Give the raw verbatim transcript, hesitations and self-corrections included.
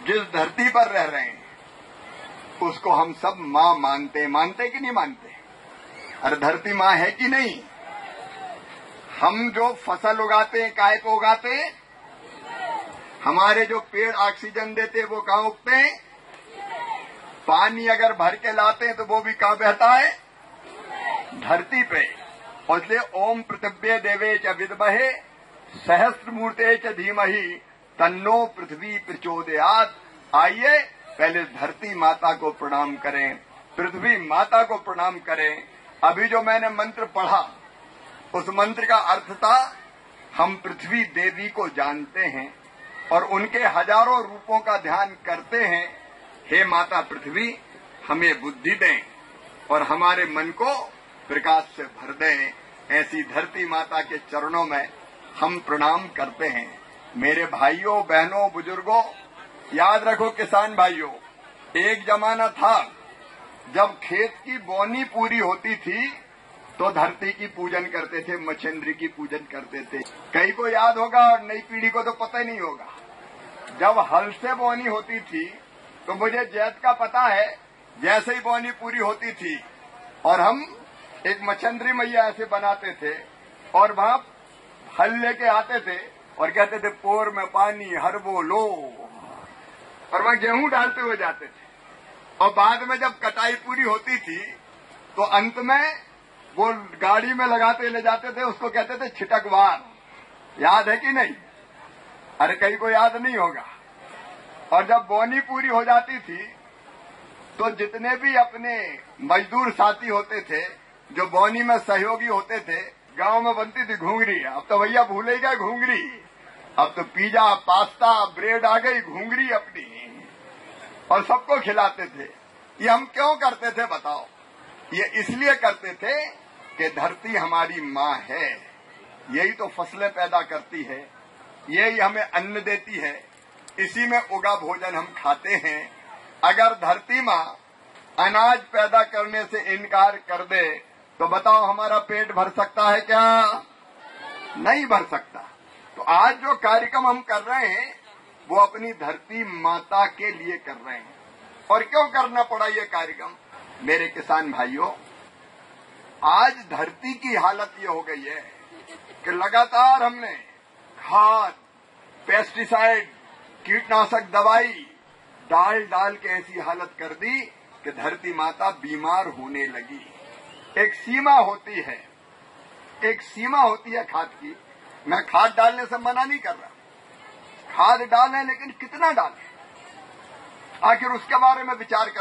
जिस धरती पर रह रहे हैं उसको हम सब माँ मानते मानते कि नहीं मानते? अरे धरती माँ है कि नहीं? हम जो फसल उगाते हैं काहे को उगाते हैं? हमारे जो पेड़ ऑक्सीजन देते हैं वो कहाँ उगते हैं? पानी अगर भर के लाते हैं तो वो भी कहाँ बहता है? धरती पे। और इसलिए ओम पृथिव्ये देवे च विद्महे सहस्त्र मूर्ते च धीमहि तन्नो पृथ्वी प्रचोदयात्। आइए पहले धरती माता को प्रणाम करें, पृथ्वी माता को प्रणाम करें। अभी जो मैंने मंत्र पढ़ा उस मंत्र का अर्थ था, हम पृथ्वी देवी को जानते हैं और उनके हजारों रूपों का ध्यान करते हैं। हे माता पृथ्वी, हमें बुद्धि दें और हमारे मन को प्रकाश से भर दें। ऐसी धरती माता के चरणों में हम प्रणाम करते हैं। मेरे भाइयों बहनों बुजुर्गों, याद रखो किसान भाइयों, एक जमाना था जब खेत की बोनी पूरी होती थी तो धरती की पूजन करते थे, मच्छिंद्री की पूजन करते थे। कई को याद होगा और नई पीढ़ी को तो पता ही नहीं होगा। जब हल से बोनी होती थी तो मुझे जैत का पता है, जैसे ही बोनी पूरी होती थी और हम एक मच्छिंद्री मैया ऐसे बनाते थे और वहां हल लेके आते थे और कहते थे पोर में पानी हर वो लो, और वहां गेहूं डालते हुए जाते थे। और बाद में जब कटाई पूरी होती थी तो अंत में वो गाड़ी में लगाते ले जाते थे, उसको कहते थे छिटकवार। याद है कि नहीं? अरे कहीं को याद नहीं होगा। और जब बोनी पूरी हो जाती थी तो जितने भी अपने मजदूर साथी होते थे जो बोनी में सहयोगी होते थे, गांव में बनती थी घुंगरी। अब तो भैया भूल ही गए घुंगरी, अब तो पिज्जा पास्ता ब्रेड आ गई, घुंगरी अपनी, और सबको खिलाते थे। ये हम क्यों करते थे बताओ? ये इसलिए करते थे कि धरती हमारी माँ है, यही तो फसलें पैदा करती है, यही हमें अन्न देती है, इसी में उगा भोजन हम खाते हैं। अगर धरती माँ अनाज पैदा करने से इनकार कर दे तो बताओ हमारा पेट भर सकता है क्या? नहीं भर सकता। तो आज जो कार्यक्रम हम कर रहे हैं वो अपनी धरती माता के लिए कर रहे हैं। और क्यों करना पड़ा ये कार्यक्रम? मेरे किसान भाइयों, आज धरती की हालत ये हो गई है कि लगातार हमने खाद, पेस्टिसाइड, कीटनाशक दवाई डाल डाल के ऐसी हालत कर दी कि धरती माता बीमार होने लगी। एक सीमा होती है, एक सीमा होती है खाद की। मैं खाद डालने से मना नहीं कर रहा, खाद डालें, लेकिन कितना डालें आखिर उसके बारे में विचार कर